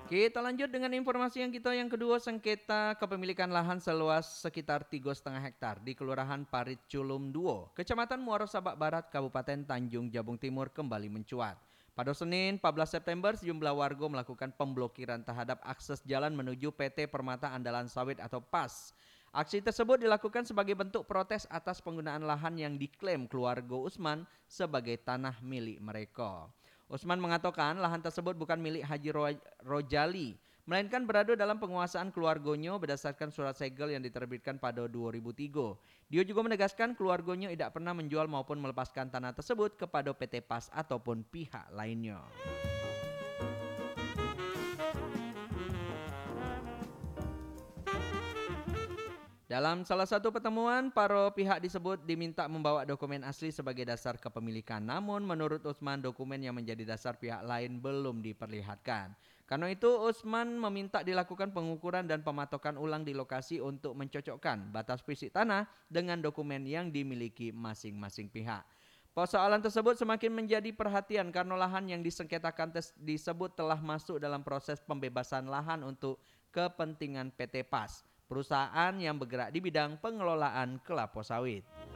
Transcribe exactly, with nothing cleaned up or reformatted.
Kita lanjut dengan informasi yang kita yang kedua, sengketa kepemilikan lahan seluas sekitar tiga koma lima hektar di Kelurahan Parit Culum Duo, Kecamatan Muaro Sabak Barat, Kabupaten Tanjung Jabung Timur kembali mencuat. Pada Senin empat belas September, sejumlah warga melakukan pemblokiran terhadap akses jalan menuju P T Permata Andalan Sawit atau P A S. Aksi tersebut dilakukan sebagai bentuk protes atas penggunaan lahan yang diklaim keluarga Usman sebagai tanah milik mereka. Usman mengatakan lahan tersebut bukan milik Haji Rojali, melainkan berada dalam penguasaan keluarganya berdasarkan surat segel yang diterbitkan pada dua ribu tiga. Dia juga menegaskan keluarganya tidak pernah menjual maupun melepaskan tanah tersebut kepada P T P A S ataupun pihak lainnya. Dalam salah satu pertemuan, para pihak disebut diminta membawa dokumen asli sebagai dasar kepemilikan. Namun menurut Usman, dokumen yang menjadi dasar pihak lain belum diperlihatkan. Karena itu Usman meminta dilakukan pengukuran dan pematokan ulang di lokasi untuk mencocokkan batas fisik tanah dengan dokumen yang dimiliki masing-masing pihak. Persoalan tersebut semakin menjadi perhatian karena lahan yang disengketakan disebut telah masuk dalam proses pembebasan lahan untuk kepentingan P T P A S, perusahaan yang bergerak di bidang pengelolaan kelapa sawit.